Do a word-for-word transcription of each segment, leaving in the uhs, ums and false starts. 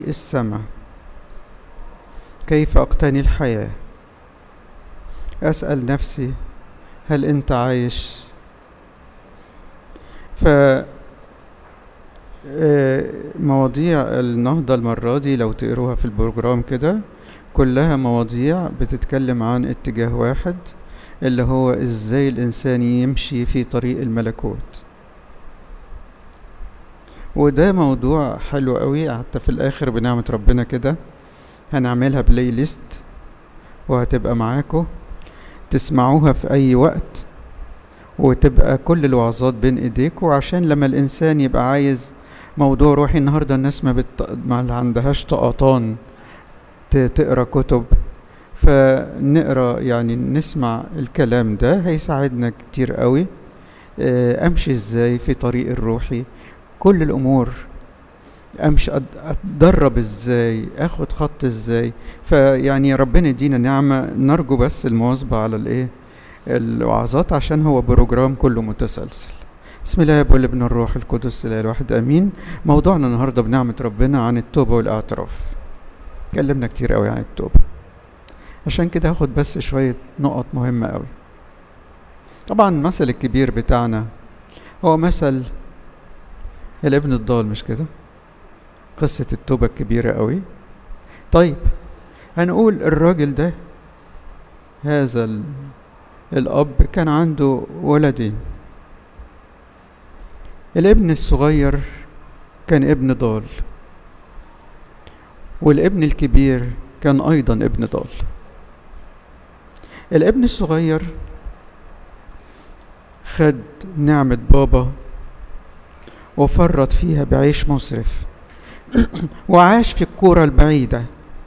السماء. كيف أقتني الحياة؟ أسأل نفسي، هل أنت عايش؟ ف مواضيع النهضة المرة دي لو تقروها في البروجرام كده كلها مواضيع بتتكلم عن اتجاه واحد، اللي هو ازاي الإنسان يمشي في طريق الملكوت. وده موضوع حلو قوي، حتى في الآخر بنعمة ربنا كده هنعملها بلاي ليست وهتبقى معاكم تسمعوها في أي وقت، وتبقى كل الوعظات بين ايديكوا، عشان لما الإنسان يبقى عايز موضوع روحي. النهاردة الناس ما, بت... ما عندهاش طقطان تقرأ كتب، فنقرأ يعني نسمع الكلام ده هيساعدنا كتير قوي. أمشي ازاي في طريق الروحي، كل الأمور امشي اتدرب ازاي، اخد خط ازاي. فيعني ربنا يدينا نعمة، نرجو بس المواظبة على الايه الوعظات، عشان هو بروجرام كله متسلسل. بسم الله والابن الروح القدس الاله الواحد امين. موضوعنا النهارده بنعمة ربنا عن التوبة والاعتراف. اتكلمنا كتير قوي عن التوبة، عشان كده هاخد بس شوية نقط مهمة قوي. طبعا المثل الكبير بتاعنا هو مثل الابن الضال، مش كده؟ قصة التوبة الكبيرة قوي. طيب هنقول الراجل ده، هذا الأب كان عنده ولدين. الابن الصغير كان ابن ضال، والابن الكبير كان أيضا ابن ضال. الابن الصغير خد نعمة بابا وفرط فيها بعيش مسرف وعاش في الكورة البعيدة،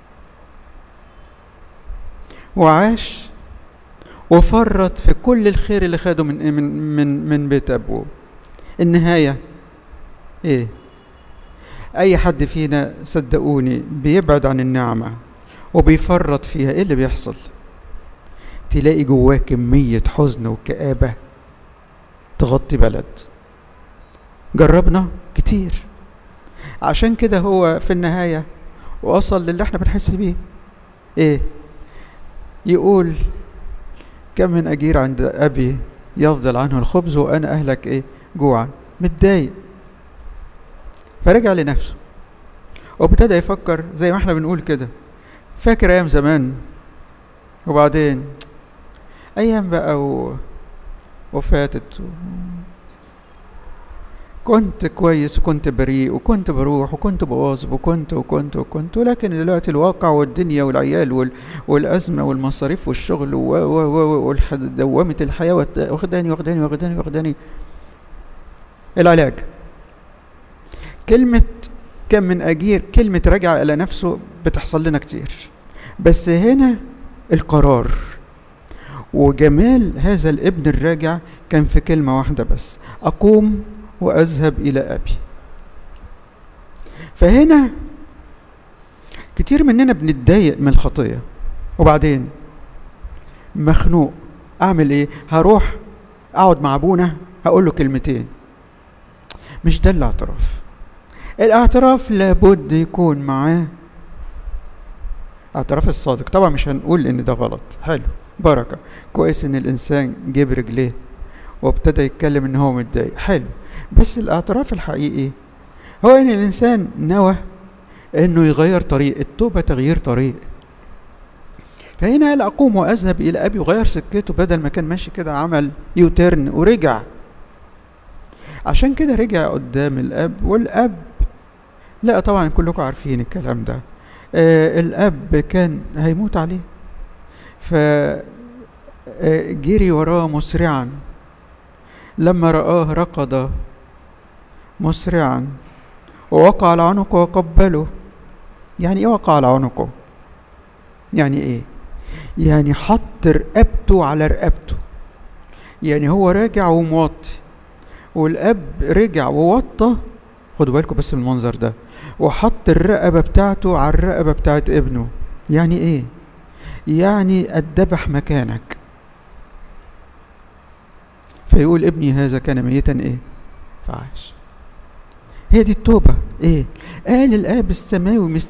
وعاش وفرط في كل الخير اللي خده من من من من بيت ابوه. النهاية ايه؟ اي حد فينا صدقوني بيبعد عن النعمة وبيفرط فيها، ايه اللي بيحصل؟ تلاقي جواه كمية حزن وكآبة تغطي بلد. جربنا كتير، عشان كده هو في النهاية وصل للي احنا بنحس بيه. ايه يقول؟ كم من أجير عند أبي يفضل عنه الخبز وأنا أهلك إيه جوعا. متضايق، فرجع لنفسه وابتدى يفكر زي ما احنا بنقول كده، فاكر أيام زمان، وبعدين أيام بقى و... وفاتت و... كنت كويس وكنت بريء وكنت بروح وكنت بواظب وكنت وكنت وكنت ولكن دلوقتي الواقع والدنيا والعيال وال... والأزمة والمصاريف والشغل ودوامة الحياة واخداني واخداني واخداني واخداني. العلاج كلمة كم من أجير، كلمة رجع إلى نفسه بتحصل لنا كتير، بس هنا القرار وجمال هذا الابن الراجع كان في كلمة واحدة بس: أقوم وأذهب إلى أبي. فهنا كتير مننا بنتضايق من الخطية، وبعدين مخنوق، أعمل إيه؟ هروح أقعد مع أبونا هقول له كلمتين. مش ده الاعتراف. الاعتراف لابد يكون معاه اعتراف الصادق. طبعا مش هنقول إن ده غلط، حلو، بركة، كويس إن الإنسان جيب رجليه وابتدى يتكلم إن هو متضايق، حلو. بس الاعتراف الحقيقي هو ان الانسان نوى انه يغير طريق. التوبة تغيير طريق. فهنا قال اقوم واذهب الى ابي، وغير سكته، بدل ما كان ماشي كده عمل يوتيرن ورجع. عشان كده رجع قدام الاب، والاب لا طبعا كلكم عارفين الكلام ده. آه الاب كان هيموت عليه، فجري وراه مسرعا. لما رآه ركض مسرعا ووقع على عنقه وقبله. يعني ايه وقع على عنقه؟ يعني ايه؟ يعني حط رقبته على رقبته. يعني هو راجع وموطي، والاب رجع ووطى. خدوا بالكم بس من المنظر ده، وحط الرقبة بتاعته على الرقبة بتاعت ابنه. يعني ايه؟ يعني اتذبح مكانك. فيقول ابني هذا كان ميتا ايه فعاش. هي دي التوبة. ايه؟ قال الاب السماوي